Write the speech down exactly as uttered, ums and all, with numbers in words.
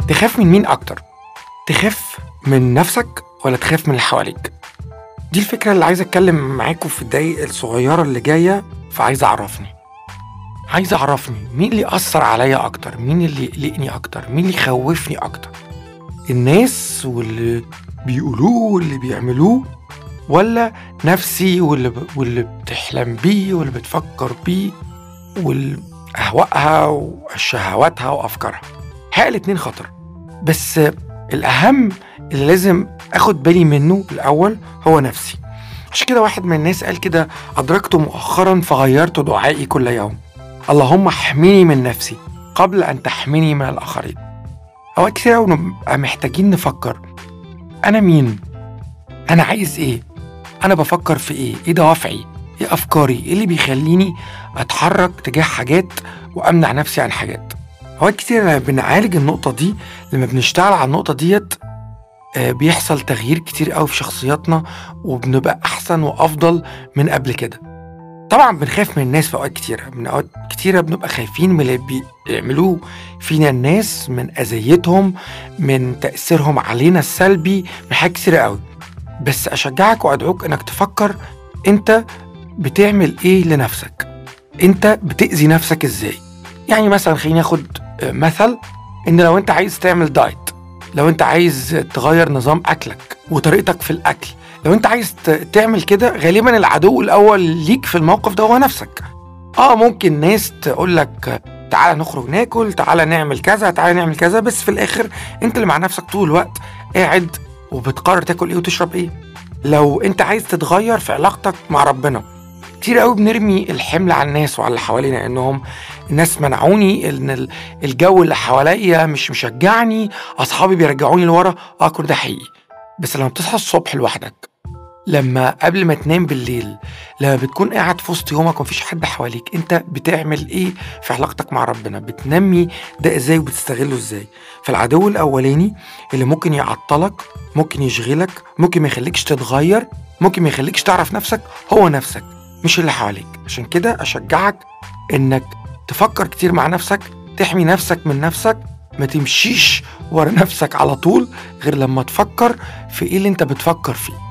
تخاف من مين أكتر؟ تخاف من نفسك ولا تخاف من اللي حواليك؟ دي الفكرة اللي عايز أتكلم معاكم في الدقايق الصغيرة اللي جاية. فعايز أعرفني عايز أعرفني مين اللي أثر عليا أكتر، مين اللي يقلقني أكتر، مين اللي يخوفني أكتر، الناس واللي بيقولوه واللي بيعملوه، ولا نفسي واللي, ب... واللي بتحلم بيه واللي بتفكر بيه والأهوائها وشهواتها وأفكارها. حقيقة الاتنين خطر، بس الأهم اللي لازم أخد بالي منه الأول هو نفسي. عشان كده واحد من الناس قال كده: أدركته مؤخرا فغيرت دعائي كل يوم، اللهم احميني من نفسي قبل أن تحميني من الآخرين. أوقات كتير أوي نبقى محتاجين نفكر: أنا مين؟ أنا عايز إيه؟ أنا بفكر في إيه؟ إيه دوافعي؟ إيه أفكاري؟ إيه اللي بيخليني أتحرك تجاه حاجات وأمنع نفسي عن حاجات؟ أوقات كتير لما بنعالج النقطة دي، لما بنشتغل على النقطة ديت، آه بيحصل تغيير كتير قوي في شخصياتنا، وبنبقى أحسن وأفضل من قبل كده. طبعا بنخاف من الناس في أوقات كتيرة، من أوقات كتيرة بنبقى خايفين من اللي بيعملوه فينا الناس، من أذيتهم، من تأثيرهم علينا السلبي، من حاجات كتيرة قوي. بس أشجعك وأدعوك إنك تفكر: أنت بتعمل إيه لنفسك؟ أنت بتأذي نفسك إزاي؟ يعني مثلا خليني أخد مثل، إن لو أنت عايز تعمل دايت، لو أنت عايز تغير نظام أكلك وطريقتك في الأكل، لو أنت عايز تعمل كده، غالبا العدو الأول ليك في الموقف ده هو نفسك. آه ممكن ناس تقولك: تعالى نخرج ناكل، تعالى نعمل كذا، تعالى نعمل كذا، بس في الآخر أنت اللي مع نفسك طول الوقت قاعد وبتقرر تاكل إيه وتشرب إيه. لو أنت عايز تتغير في علاقتك مع ربنا، كتير قوي بنرمي الحمل على الناس وعلى اللي حوالينا، انهم الناس منعوني، ان الجو اللي حواليا مش مشجعني، اصحابي بيرجعوني لورا. اه كل ده حقيقي، بس لما بتصحى الصبح لوحدك، لما قبل ما تنام بالليل، لما بتكون قاعد في وسط يومك ومفيش حد حواليك، انت بتعمل ايه في علاقتك مع ربنا؟ بتنمي ده ازاي وبتستغله ازاي؟ فالعدو الاولاني اللي ممكن يعطلك، ممكن يشغلك، ممكن ما يخليكش تتغير، ممكن ما يخليكش تعرف نفسك، هو نفسك مش اللي حواليك. عشان كده أشجعك إنك تفكر كتير مع نفسك، تحمي نفسك من نفسك، ما تمشيش ورا نفسك على طول غير لما تفكر في إيه اللي أنت بتفكر فيه.